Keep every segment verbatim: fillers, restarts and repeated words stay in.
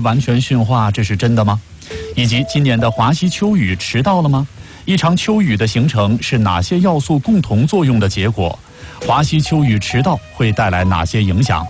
完全驯化，这是真的吗？以及今年的华西秋雨迟到了吗？一场秋雨的形成是哪些要素共同作用的结果？华西秋雨迟到会带来哪些影响？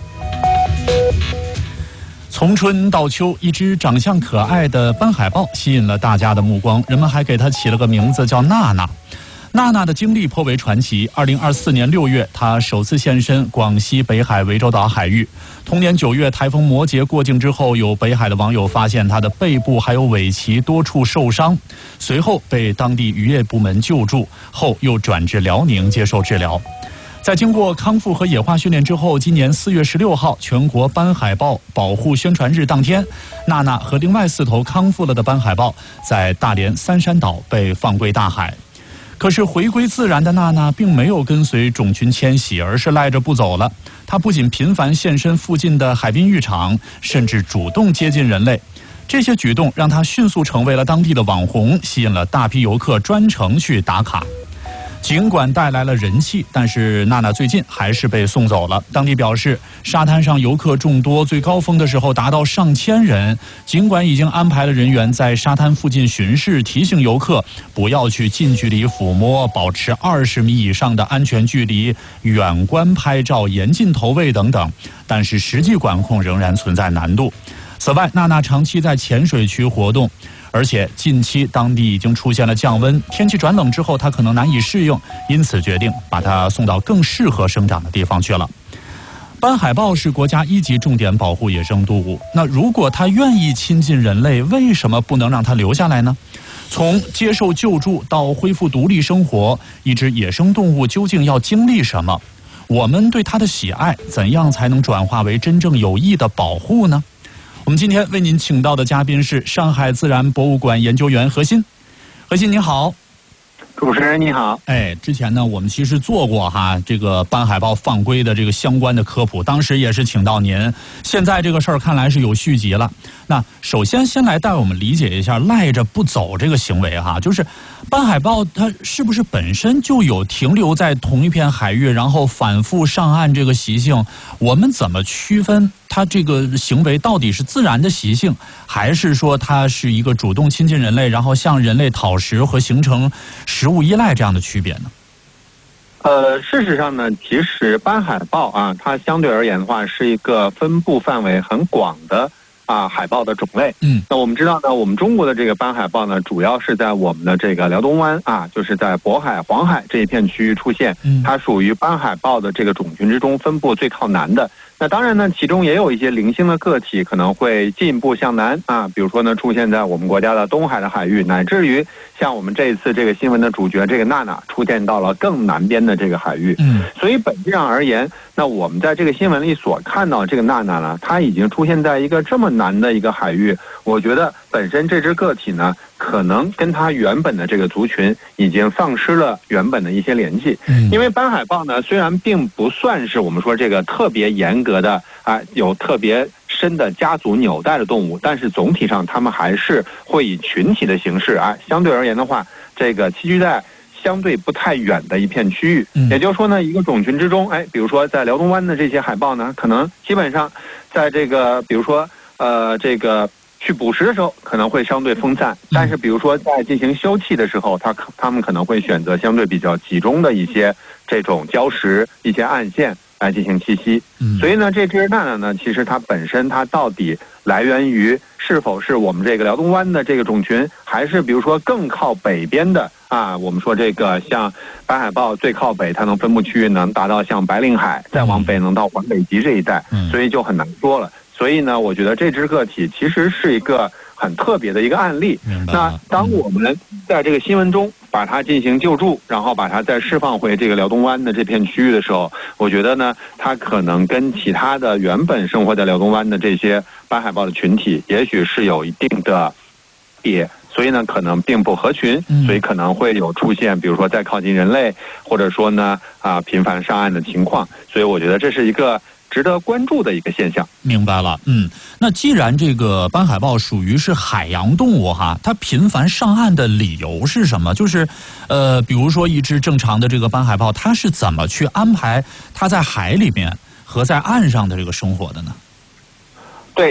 从春到秋，一只长相可爱的斑海豹吸引了大家的目光，人们还给它起了个名字叫娜娜。娜娜的经历颇为传奇。二零二四年六月，她首次现身广西北海涠洲岛海域。同年九月，台风摩羯过境之后，有北海的网友发现她的背部还有尾鳍多处受伤，随后被当地渔业部门救助，后又转至辽宁接受治疗。在经过康复和野化训练之后，今年四月十六号，全国斑海豹保护宣传日当天，娜娜和另外四头康复了的斑海豹在大连三山岛被放归大海。可是回归自然的娜娜并没有跟随种群迁徙，而是赖着不走了。她不仅频繁现身附近的海滨浴场，甚至主动接近人类。这些举动让她迅速成为了当地的网红，吸引了大批游客专程去打卡。尽管带来了人气，但是娜娜最近还是被送走了。当地表示，沙滩上游客众多，最高峰的时候达到上千人。尽管已经安排了人员在沙滩附近巡视，提醒游客不要去近距离抚摸，保持二十米以上的安全距离，远观拍照，严禁投喂等等，但是实际管控仍然存在难度。此外，娜娜长期在浅水区活动，而且近期当地已经出现了降温，天气转冷之后它可能难以适应，因此决定把它送到更适合生长的地方去了。斑海豹是国家一级重点保护野生动物，那如果它愿意亲近人类，为什么不能让它留下来呢？从接受救助到恢复独立生活，一只野生动物究竟要经历什么？我们对它的喜爱，怎样才能转化为真正有益的保护呢？我们今天为您请到的嘉宾是上海自然博物馆研究员何鑫。何鑫您好。 主持人你好。 哎，之前呢我们其实做过哈这个斑海豹放归的这个相关的科普，当时也是请到您。现在这个事儿看来是有续集了。那首先先来带我们理解一下赖着不走这个行为哈，就是斑海豹它是不是本身就有停留在同一片海域然后反复上岸这个习性？我们怎么区分它这个行为到底是自然的习性，还是说它是一个主动亲近人类，然后向人类讨食和形成食物依赖这样的区别呢？ 呃，事实上呢，其实斑海豹啊，它相对而言的话是一个分布范围很广的啊海豹的种类。嗯，那我们知道呢，我们中国的这个斑海豹呢，主要是在我们的这个辽东湾啊，就是在渤海、黄海这一片区域出现。嗯，它属于斑海豹的这个种群之中分布最靠南的。那当然呢，其中也有一些零星的个体可能会进一步向南啊，比如说呢，出现在我们国家的东海的海域，乃至于像我们这一次这个新闻的主角这个娜娜出现到了更南边的这个海域。嗯，所以本质上而言，那我们在这个新闻里所看到这个娜娜呢，它已经出现在一个这么南的一个海域，我觉得本身这只个体呢，可能跟它原本的这个族群已经丧失了原本的一些联系。嗯，因为斑海豹呢，虽然并不算是我们说这个特别严格的啊，有特别深的家族纽带的动物，但是总体上它们还是会以群体的形式啊，相对而言的话，这个栖居在相对不太远的一片区域。嗯，也就是说呢，一个种群之中，哎，比如说在辽东湾的这些海豹呢，可能基本上在这个比如说呃这个去捕食的时候可能会相对分散，但是比如说在进行休憩的时候，它它们可能会选择相对比较集中的一些这种礁石、一些岸线来进行栖息。所以呢，这只娜娜呢，其实它本身它到底来源于是否是我们这个辽东湾的这个种群，还是比如说更靠北边的啊？我们说这个像斑海豹最靠北，它能分布区域能达到像白令海，再往北能到环北极这一带，所以就很难说了。所以呢，我觉得这只个体其实是一个很特别的一个案例。那当我们在这个新闻中把它进行救助，然后把它再释放回这个辽东湾的这片区域的时候，我觉得呢，它可能跟其他的原本生活在辽东湾的这些斑海豹的群体，也许是有一定的别。所以呢，可能并不合群，所以可能会有出现，比如说再靠近人类，或者说呢啊频繁上岸的情况。所以我觉得这是一个值得关注的一个现象。 明白了，嗯，那既然这个斑海豹属于是海洋动物哈，它频繁上岸的理由是什么？就是，呃，比如说一只正常的这个斑海豹，它是怎么去安排它在海里面和在岸上的这个生活的呢？ 对。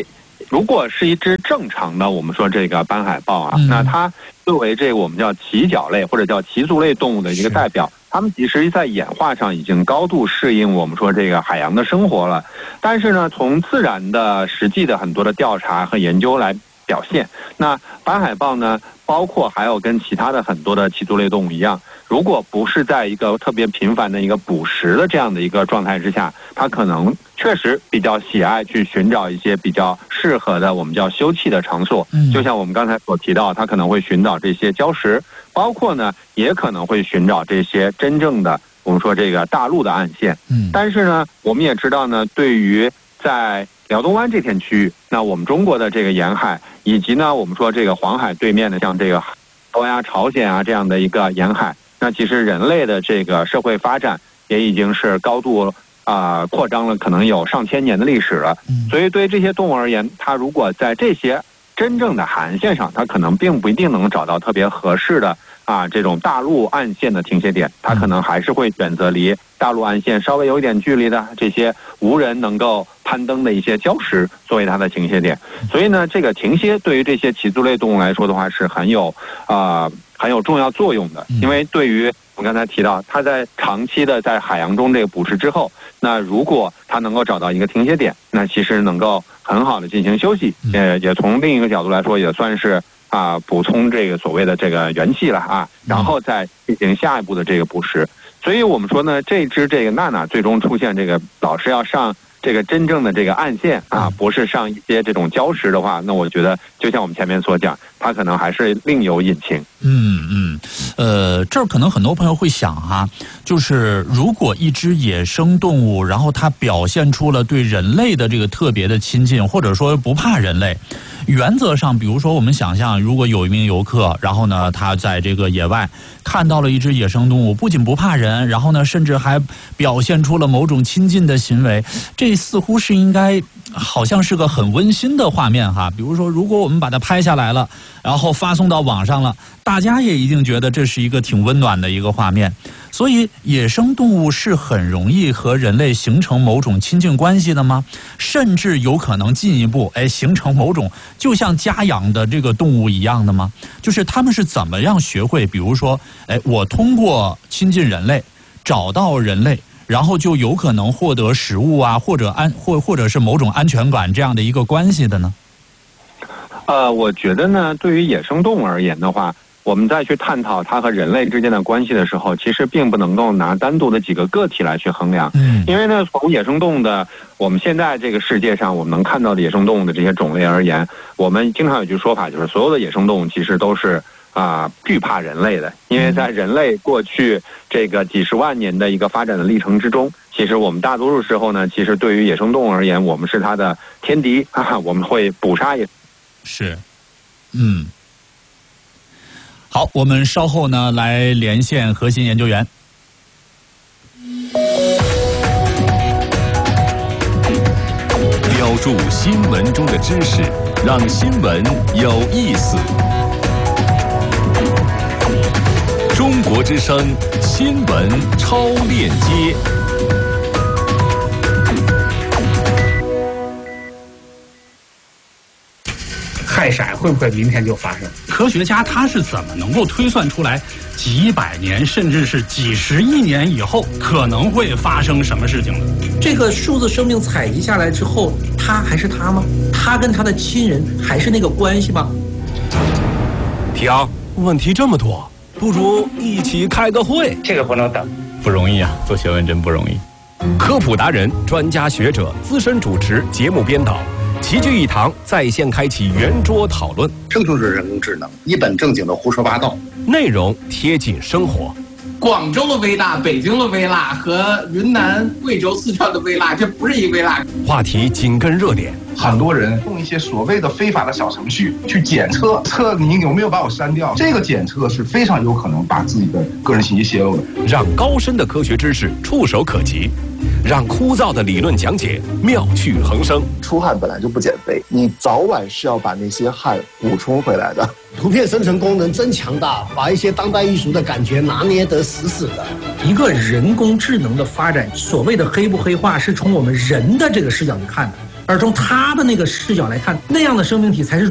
如果是一只正常的，我们说这个斑海豹啊，嗯、那它作为这个我们叫鳍脚类或者叫鳍足类动物的一个代表，它们其实在演化上已经高度适应我们说这个海洋的生活了。但是呢，从自然的实际的很多的调查和研究来表现，那斑海豹呢，包括还有跟其他的很多的鳍足类动物一样，如果不是在一个特别频繁的一个捕食的这样的一个状态之下，它可能确实比较喜爱去寻找一些比较适合的我们叫休憩的场所。嗯，就像我们刚才所提到，它可能会寻找这些礁石，包括呢也可能会寻找这些真正的我们说这个大陆的岸线。嗯，但是呢，我们也知道呢，对于在辽东湾这片区域，那我们中国的这个沿海，以及呢我们说这个黄海对面的像这个东亚、朝鲜啊这样的一个沿海，那其实人类的这个社会发展也已经是高度啊、呃、扩张了，可能有上千年的历史了。所以对于这些动物而言，它如果在这些真正的海岸线上，它可能并不一定能找到特别合适的啊这种大陆岸线的停歇点，它可能还是会选择离大陆岸线稍微有一点距离的这些无人能够攀登的一些礁石作为它的停歇点。所以呢，这个停歇对于这些鳍足类动物来说的话是很有啊、呃、很有重要作用的，因为对于我刚才提到，它在长期的在海洋中这个捕食之后，那如果它能够找到一个停歇点，那其实能够很好的进行休息，也也从另一个角度来说，也算是啊补充这个所谓的这个元气了啊，然后再进行下一步的这个捕食。所以我们说呢，这只这个娜娜最终出现这个老是要上这个真正的这个岸线啊，不是上一些这种礁石的话，那我觉得就像我们前面所讲，它可能还是另有隐情。 嗯嗯，呃，这儿可能很多朋友会想哈、啊，就是如果一只野生动物，然后它表现出了对人类的这个特别的亲近，或者说不怕人类。原则上，比如说我们想象，如果有一名游客，然后呢，他在这个野外看到了一只野生动物，不仅不怕人，然后呢，甚至还表现出了某种亲近的行为，这似乎是应该好像是个很温馨的画面哈。比如说，如果我们把它拍下来了，然后发送到网上了，大家也一定觉得这是一个挺温暖的一个画面。所以，野生动物是很容易和人类形成某种亲近关系的吗？甚至有可能进一步，哎，形成某种就像家养的这个动物一样的吗？就是他们是怎么样学会，比如说，哎，我通过亲近人类，找到人类，然后就有可能获得食物啊，或者安或或者是某种安全感这样的一个关系的呢？ 呃，我觉得呢，对于野生动物而言的话，我们再去探讨它和人类之间的关系的时候，其实并不能够拿单独的几个个体来去衡量。嗯，因为呢，从野生动物的我们现在这个世界上我们能看到的野生动物的这些种类而言，我们经常有句说法，就是所有的野生动物其实都是啊、呃、惧怕人类的，因为在人类过去这个几十万年的一个发展的历程之中，其实我们大多数时候呢，其实对于野生动物而言，我们是它的天敌啊，我们会捕杀也是，嗯。好，我们稍后呢来连线核心研究员。 标注新闻中的知识，让新闻有意思。中国之声新闻超链接。 氦闪会不会明天就发生？ 科学家他是怎么能够推算出来几百年甚至是几十亿年以后可能会发生什么事情的？ 这个数字生命采集下来之后，他还是他吗？他跟他的亲人还是那个关系吗？ 停，问题这么多，不如一起开个会。 这个不能等， 不容易啊，做学问真不容易。 科普达人、专家学者、资深主持、节目编导。齐聚一堂，在线开启圆桌讨论， 称称是人工智能，一本正经的胡说八道， 内容贴近生活。 广州的微辣、北京的微辣和云南、贵州、四川的微辣，这不是一微辣。 话题紧跟热点， 很多人用一些所谓的非法的小程序去检测，测你有没有把我删掉。这个检测是非常有可能把自己的个人信息泄露的。 让高深的科学知识触手可及，让枯燥的理论讲解妙趣横生。 出汗本来就不减肥，你早晚是要把那些汗补充回来的。 图片生成功能真强大，把一些当代艺术的感觉拿捏得死死的。 一个人工智能的发展，所谓的黑不黑化，是从我们人的这个视角去看的。 而从他的那个视角来看，那样的生命体才是